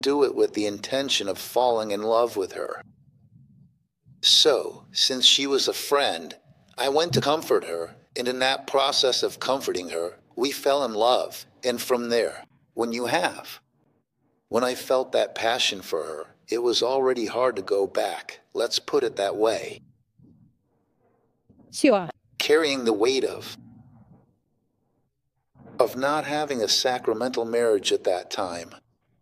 do it with the intention of falling in love with her. So, since she was a friend, I went to comfort her, and in that process of comforting her, we fell in love. And from there, when I felt that passion for her, it was already hard to go back, let's put it that way. Sure. Carrying the weight of not having a sacramental marriage at that time.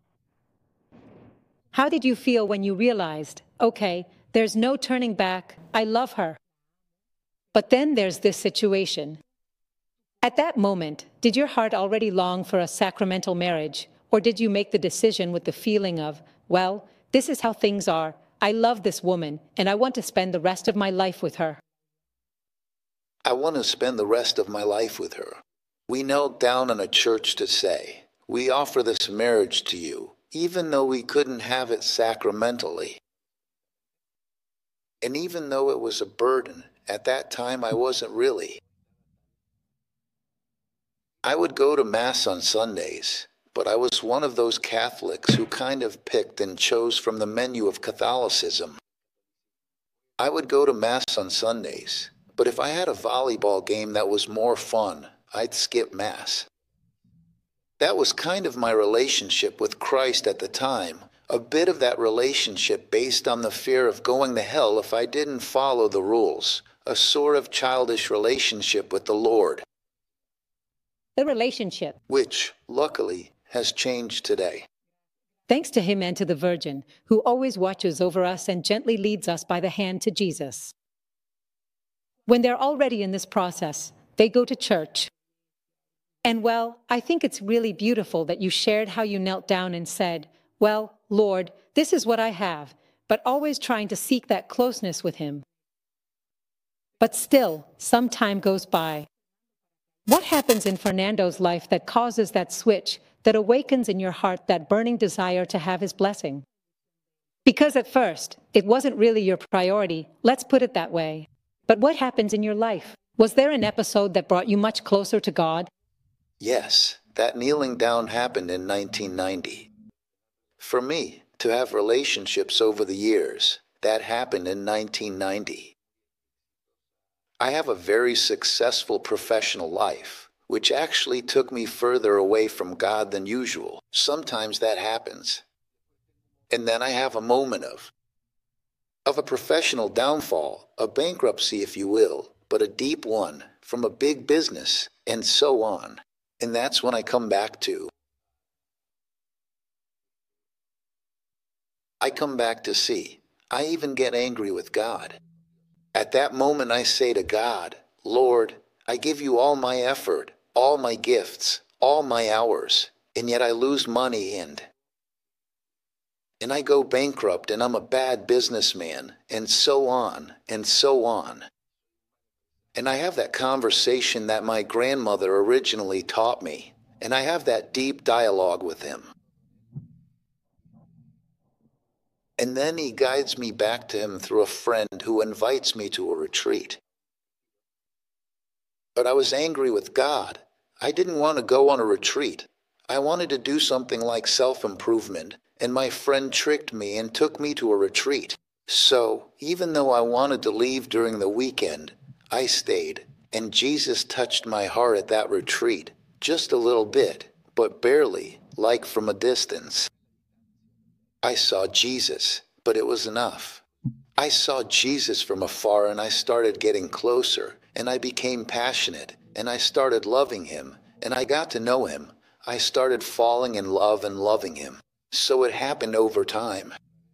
How did you feel when you realized, okay, there's no turning back, I love her? But then there's this situation. At that moment, did your heart already long for a sacramental marriage, or did you make the decision with the feeling of, well, this is how things are, I love this woman, and I want to spend the rest of my life with her? I want to spend the rest of my life with her. We knelt down in a church to say, we offer this marriage to you, even though we couldn't have it sacramentally. And even though it was a burden, at that time I wasn't really. I would go to Mass on Sundays, but I was one of those Catholics who kind of picked and chose from the menu of Catholicism. I would go to Mass on Sundays, but if I had a volleyball game that was more fun, I'd skip Mass. That was kind of my relationship with Christ at the time, a bit of that relationship based on the fear of going to hell if I didn't follow the rules, a sort of childish relationship with the Lord. The relationship, which, luckily, has changed today. Thanks to Him and to the Virgin, who always watches over us and gently leads us by the hand to Jesus. When they're already in this process, they go to church. And well, I think it's really beautiful that you shared how you knelt down and said, well, Lord, this is what I have, but always trying to seek that closeness with Him. But still, some time goes by. What happens in Fernando's life that causes that switch, that awakens in your heart that burning desire to have His blessing? Because at first, it wasn't really your priority, let's put it that way. But what happens in your life? Was there an episode that brought you much closer to God? Yes, that kneeling down happened in 1990. For me, to have relationships over the years, that happened in 1990. I have a very successful professional life, which actually took me further away from God than usual. Sometimes that happens. And then I have a moment of a professional downfall, a bankruptcy if you will, but a deep one, from a big business, and so on. And that's when I come back to see. I even get angry with God. At that moment I say to God, Lord, I give you all my effort, all my gifts, all my hours, and yet I lose money and I go bankrupt and I'm a bad businessman, and so on, and so on. And I have that conversation that my grandmother originally taught me, and I have that deep dialogue with Him. And then He guides me back to Him through a friend who invites me to a retreat. But I was angry with God. I didn't want to go on a retreat. I wanted to do something like self-improvement, and my friend tricked me and took me to a retreat. So, even though I wanted to leave during the weekend, I stayed, and Jesus touched my heart at that retreat, just a little bit, but barely, like from a distance. I saw Jesus, but it was enough. I saw Jesus from afar and I started getting closer, and I became passionate, and I started loving Him, and I got to know Him. I started falling in love and loving Him. So it happened over time.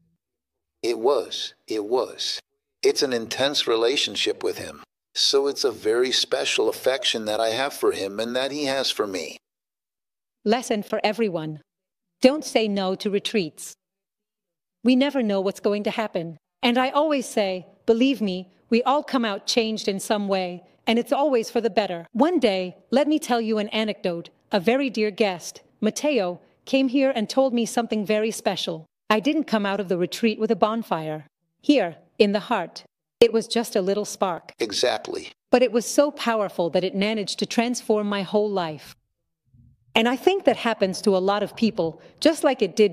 It's an intense relationship with Him. So it's a very special affection that I have for Him and that He has for me. Lesson for everyone. Don't say no to retreats. We never know what's going to happen. And I always say, believe me, we all come out changed in some way, and it's always for the better. One day, let me tell you an anecdote. A very dear guest, Mateo, came here and told me something very special. I didn't come out of the retreat with a bonfire. Here, in the heart. It was just a little spark. Exactly. But it was so powerful that it managed to transform my whole life. And I think that happens to a lot of people, just like it did